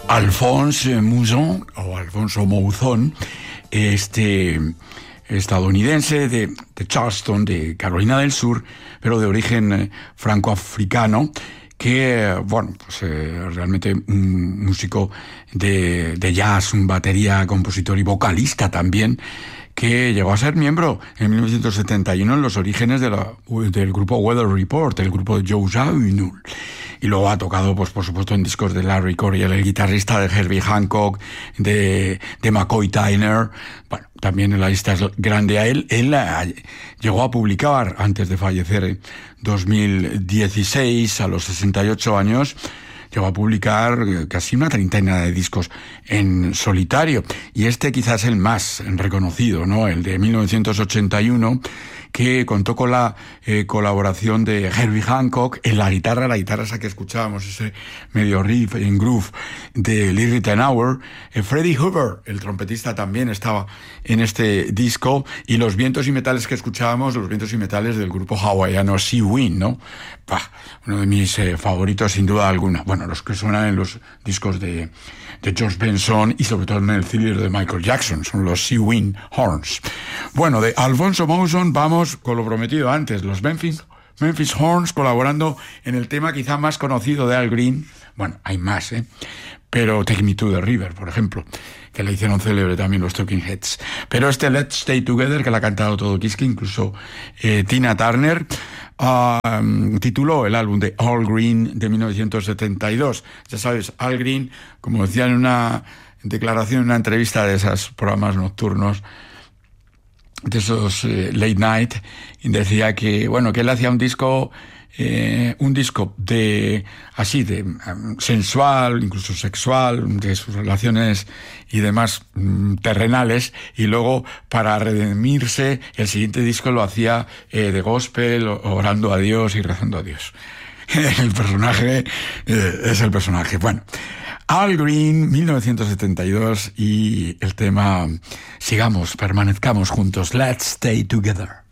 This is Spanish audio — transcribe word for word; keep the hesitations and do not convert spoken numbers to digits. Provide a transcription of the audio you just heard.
Alphonse Mouzon, o Alfonso Mouzon, este estadounidense de, de Charleston, de Carolina del Sur, pero de origen eh, franco-africano, que, bueno, pues eh, realmente un músico de, de jazz, un batería, compositor y vocalista también, que llegó a ser miembro en mil novecientos setenta y uno en los orígenes de la, del grupo Weather Report, el grupo de Joe Zawinul. Y luego ha tocado, pues por supuesto, en discos de Larry Coryell, el guitarrista de Herbie Hancock, de, de McCoy Tyner. Bueno, también en la lista es grande a él. Él a, llegó a publicar, antes de fallecer en dos mil dieciséis, a los sesenta y ocho años, llegó a publicar casi una treintena de discos en solitario. Y este quizás el más reconocido, ¿no? El de mil novecientos ochenta y uno, que contó con la eh, colaboración de Herbie Hancock en la guitarra, la guitarra esa que escuchábamos, ese medio riff en groove de Lee Ritenour. Eh, Freddie Hubbard, el trompetista, también estaba en este disco, y los vientos y metales que escuchábamos, los vientos y metales del grupo hawaiano Sea Wind, ¿no? Bah, uno de mis eh, favoritos sin duda alguna. Bueno, los que suenan en los discos de, de George Benson y sobre todo en el thriller de Michael Jackson, son los Sea Wind Horns. Bueno, de Alfonso Mouzon vamos con lo prometido antes, los Memphis, Memphis Horns, colaborando en el tema quizá más conocido de Al Green. Bueno, hay más, ¿eh? Pero Take Me to the River, por ejemplo, que la hicieron célebre también los Talking Heads. Pero este Let's Stay Together, que la ha cantado todo Kiske, incluso eh, Tina Turner, uh, tituló el álbum de Al Green de mil novecientos setenta y dos. Ya sabes, Al Green, como decía en una declaración, en una entrevista de esos programas nocturnos, de esos eh, late night, decía que, bueno, que él hacía un disco... Eh, un disco de así de um, sensual, incluso sexual, de sus relaciones y demás um, terrenales, y luego para redimirse el siguiente disco lo hacía eh, de gospel, orando a Dios y rezando a Dios. El personaje eh, es el personaje. Bueno, Al Green, mil novecientos setenta y dos, y el tema, sigamos, permanezcamos juntos, Let's Stay Together.